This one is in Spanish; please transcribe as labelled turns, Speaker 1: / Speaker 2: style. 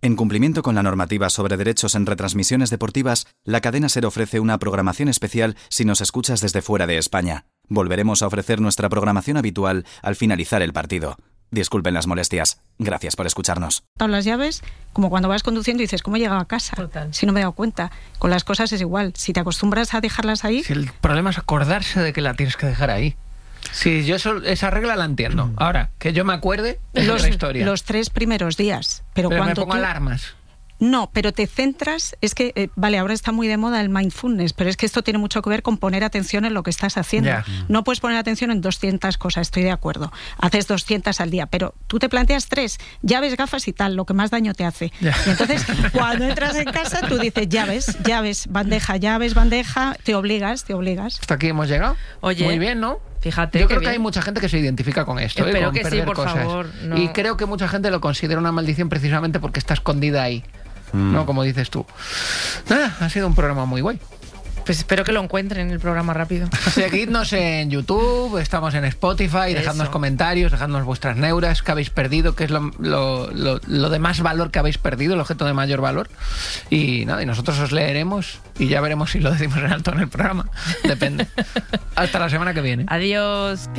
Speaker 1: En cumplimiento con la normativa sobre derechos en retransmisiones deportivas, la cadena SER ofrece una programación especial si nos escuchas desde fuera de España. Volveremos a ofrecer nuestra programación habitual al finalizar el partido. Disculpen las molestias. Gracias por escucharnos.
Speaker 2: Las llaves, como cuando vas conduciendo y dices, ¿cómo he llegado a casa?
Speaker 3: Total.
Speaker 2: Si no me he dado cuenta. Con las cosas es igual. Si te acostumbras a dejarlas ahí...
Speaker 4: Si el problema es acordarse de que la tienes que dejar ahí. Sí, yo esa regla la entiendo. Ahora, que yo me acuerde es otra historia.
Speaker 2: Los 3 primeros días. Pero
Speaker 4: me
Speaker 2: cuando
Speaker 4: pongo alarmas.
Speaker 2: No, pero te centras, es que, vale, ahora está muy de moda el mindfulness, pero es que esto tiene mucho que ver con poner atención en lo que estás haciendo.
Speaker 4: Ya.
Speaker 2: No puedes poner atención en 200 cosas, estoy de acuerdo. Haces 200 al día, pero tú te planteas 3, llaves, gafas y tal, lo que más daño te hace.
Speaker 4: Ya.
Speaker 2: Y entonces, cuando entras en casa, tú dices llaves, bandeja, te obligas.
Speaker 4: Hasta aquí hemos llegado.
Speaker 3: Oye,
Speaker 4: muy bien, ¿no?
Speaker 3: Fíjate.
Speaker 4: Yo creo que hay mucha gente que se identifica con esto.
Speaker 3: Espero
Speaker 4: con
Speaker 3: que sí,
Speaker 4: perder
Speaker 3: por
Speaker 4: cosas.
Speaker 3: favor. No.
Speaker 4: Y creo que mucha gente lo considera una maldición precisamente porque está escondida ahí. No, como dices tú. Nada, ha sido un programa muy guay.
Speaker 3: Pues espero que lo encuentren el programa rápido.
Speaker 4: Seguidnos en YouTube, estamos en Spotify, dejadnos
Speaker 3: Eso.
Speaker 4: comentarios, dejadnos vuestras neuras, que habéis perdido, que es lo de más valor que habéis perdido, el objeto de mayor valor. Y nada, y nosotros os leeremos y ya veremos si lo decimos en alto en el programa. Depende. Hasta la semana que viene.
Speaker 3: Adiós.